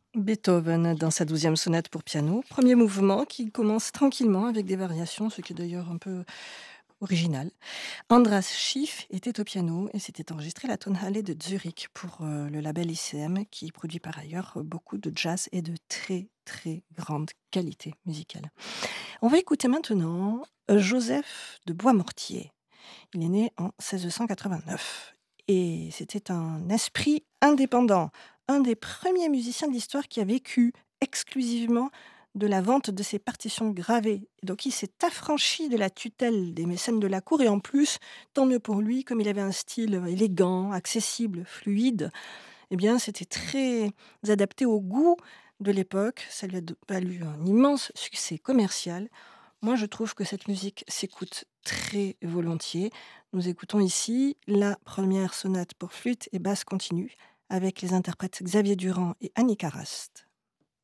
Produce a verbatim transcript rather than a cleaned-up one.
Beethoven dans sa douzième sonate pour piano, premier mouvement qui commence tranquillement avec des variations, ce qui est d'ailleurs un peu original. Andras Schiff était au piano et s'était enregistré à la Tonhalle de Zurich pour euh, le label I C M qui produit par ailleurs beaucoup de jazz et de très très grande qualité musicale. On va écouter maintenant euh, Joseph de Boismortier. Il est né en seize cent quatre-vingt-neuf et c'était un esprit indépendant, un des premiers musiciens de l'histoire qui a vécu exclusivement de la vente de ses partitions gravées. Donc il s'est affranchi de la tutelle des mécènes de la cour et en plus, tant mieux pour lui, comme il avait un style élégant, accessible, fluide, eh bien c'était très adapté au goût de l'époque. Ça lui a de- valu un immense succès commercial. Moi, je trouve que cette musique s'écoute très volontiers. Nous écoutons ici la première sonate pour flûte et basse continue avec les interprètes Xavier Durand et Annika Rast.